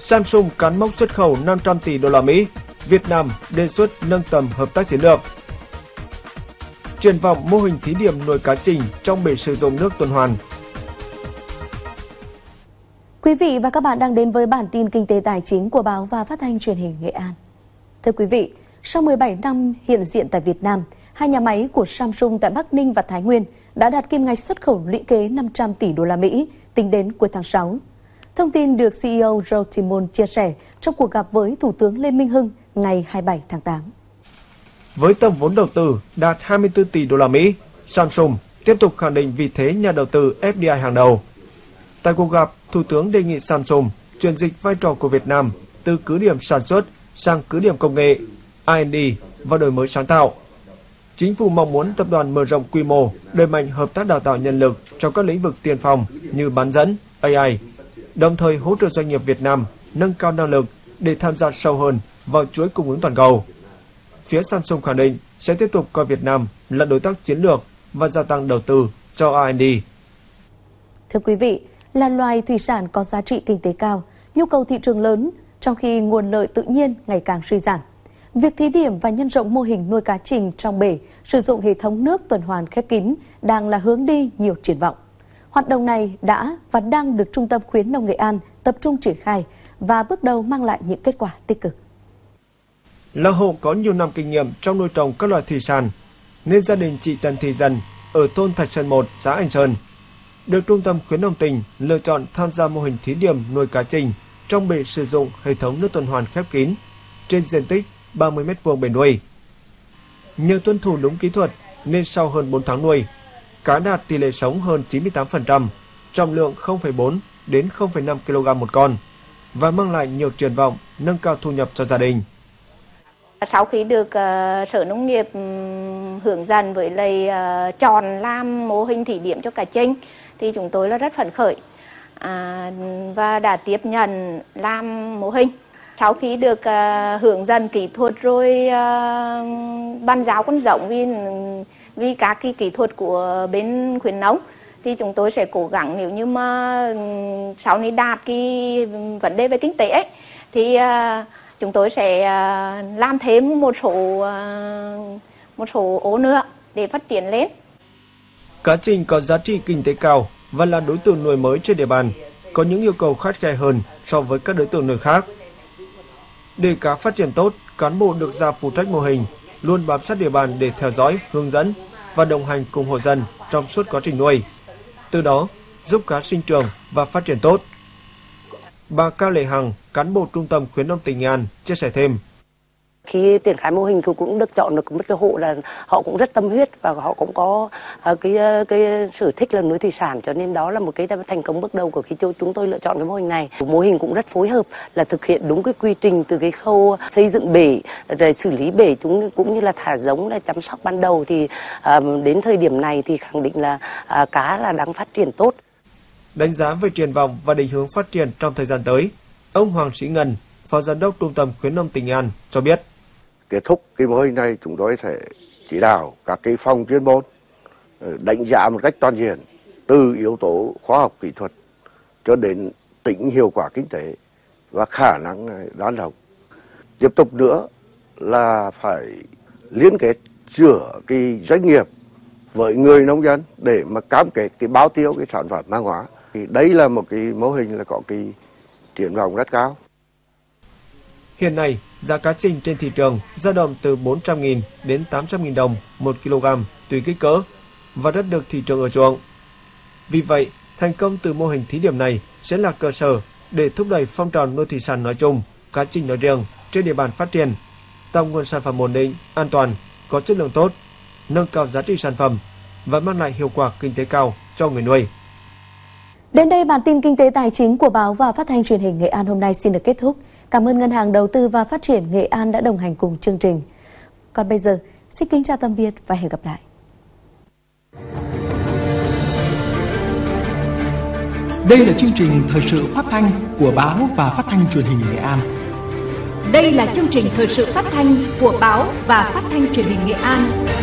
Samsung cán mốc xuất khẩu 500 tỷ đô la Mỹ. Việt Nam đề xuất nâng tầm hợp tác chiến lược. Triển vọng mô hình thí điểm nuôi cá trình trong bể sử dụng nước tuần hoàn. Quý vị và các bạn đang đến với bản tin kinh tế tài chính của Báo và Phát thanh Truyền hình Nghệ An. Thưa quý vị, sau 17 năm hiện diện tại Việt Nam, hai nhà máy của Samsung tại Bắc Ninh và Thái Nguyên đã đạt kim ngạch xuất khẩu lũy kế 500 tỷ đô la Mỹ tính đến cuối tháng 6. Thông tin được CEO Joe Timon chia sẻ trong cuộc gặp với Thủ tướng Lê Minh Hưng ngày 27 tháng 8. Với tổng vốn đầu tư đạt 24 tỷ đô la Mỹ, Samsung tiếp tục khẳng định vị thế nhà đầu tư FDI hàng đầu. Tại cuộc gặp, Thủ tướng đề nghị Samsung chuyển dịch vai trò của Việt Nam từ cứ điểm sản xuất sang cứ điểm công nghệ, R&D và đổi mới sáng tạo. Chính phủ mong muốn tập đoàn mở rộng quy mô, đẩy mạnh hợp tác đào tạo nhân lực trong các lĩnh vực tiên phong như bán dẫn, AI, đồng thời hỗ trợ doanh nghiệp Việt Nam nâng cao năng lực để tham gia sâu hơn vào chuỗi cung ứng toàn cầu. Phía Samsung khẳng định sẽ tiếp tục coi Việt Nam là đối tác chiến lược và gia tăng đầu tư cho R&D. Thưa quý vị, là loài thủy sản có giá trị kinh tế cao, nhu cầu thị trường lớn, trong khi nguồn lợi tự nhiên ngày càng suy giảm. Việc thí điểm và nhân rộng mô hình nuôi cá trình trong bể sử dụng hệ thống nước tuần hoàn khép kín đang là hướng đi nhiều triển vọng. Hoạt động này đã và đang được Trung tâm Khuyến nông Nghệ An tập trung triển khai và bước đầu mang lại những kết quả tích cực. Là hộ có nhiều năm kinh nghiệm trong nuôi trồng các loài thủy sản, nên gia đình chị Trần Thị Dân ở thôn Thạch Sơn 1, xã Anh Sơn được Trung tâm Khuyến nông tỉnh lựa chọn tham gia mô hình thí điểm nuôi cá trình trong bể sử dụng hệ thống nước tuần hoàn khép kín trên diện tích 30 m2 bể nuôi. Nhờ tuân thủ đúng kỹ thuật nên sau hơn 4 tháng nuôi, cá đạt tỷ lệ sống hơn 98%, trọng lượng 0,4 đến 0,5 kg một con và mang lại nhiều triển vọng nâng cao thu nhập cho gia đình. Sau khi được Sở Nông nghiệp hướng dẫn với lại chọn làm mô hình thí điểm cho cá trình thì chúng tôi là rất phấn khởi và đã tiếp nhận làm mô hình. Sau khi được hướng dẫn kỹ thuật rồi ban giáo con giống vì các cái kỹ thuật của bên khuyến nông thì chúng tôi sẽ cố gắng, nếu như mà sau này đạt cái vấn đề về kinh tế ấy, thì chúng tôi sẽ làm thêm một số ổ nữa để phát triển lên. Cá trình có giá trị kinh tế cao và là đối tượng nuôi mới trên địa bàn, có những yêu cầu khắt khe hơn so với các đối tượng nuôi khác. Để cá phát triển tốt, cán bộ được giao phụ trách mô hình luôn bám sát địa bàn để theo dõi, hướng dẫn và đồng hành cùng hộ dân trong suốt quá trình nuôi. Từ đó, giúp cá sinh trưởng và phát triển tốt. Bà Cao Lệ Hằng, cán bộ Trung tâm Khuyến nông tỉnh Nghệ An chia sẻ thêm. Khi triển khai mô hình cũng được chọn được một cái hộ là họ cũng rất tâm huyết và họ cũng có cái sở thích là nuôi thủy sản, cho nên đó là một cái thành công bước đầu của khi chúng tôi lựa chọn cái mô hình này. Mô hình cũng rất phối hợp là thực hiện đúng cái quy trình từ cái khâu xây dựng bể, rồi xử lý bể cũng như là thả giống, là chăm sóc ban đầu, thì đến thời điểm này thì khẳng định là cá là đang phát triển tốt. Đánh giá về triển vọng và định hướng phát triển trong thời gian tới, ông Hoàng Sĩ Ngân, Phó Giám đốc Trung tâm Khuyến nông tỉnh Nghệ An cho biết. Kết thúc cái mô hình này, chúng tôi sẽ chỉ đạo các cái phòng chuyên môn đánh giá một cách toàn diện từ yếu tố khoa học kỹ thuật cho đến tính hiệu quả kinh tế và khả năng đón đầu. Tiếp tục nữa là phải liên kết giữa cái doanh nghiệp với người nông dân để mà cam kết cái bao tiêu cái sản phẩm hàng hóa. Thì đây là một cái mô hình là có cái triển vọng rất cao. Hiện nay, giá cá trình trên thị trường dao động từ 400.000 đến 800.000 đồng 1 kg tùy kích cỡ và rất được thị trường ưa chuộng. Vì vậy, thành công từ mô hình thí điểm này sẽ là cơ sở để thúc đẩy phong trào nuôi thủy sản nói chung, cá trình nói riêng trên địa bàn phát triển, tạo nguồn sản phẩm ổn định, an toàn, có chất lượng tốt, nâng cao giá trị sản phẩm và mang lại hiệu quả kinh tế cao cho người nuôi. Đến đây bản tin kinh tế tài chính của Báo và Phát thanh Truyền hình Nghệ An hôm nay xin được kết thúc. Cảm ơn Ngân hàng Đầu tư và Phát triển Nghệ An đã đồng hành cùng chương trình. Còn bây giờ, xin kính chào tạm biệt và hẹn gặp lại. Đây là chương trình thời sự phát thanh của Báo và Phát thanh Truyền hình Nghệ An. Đây là chương trình thời sự phát thanh của Báo và Phát thanh Truyền hình Nghệ An.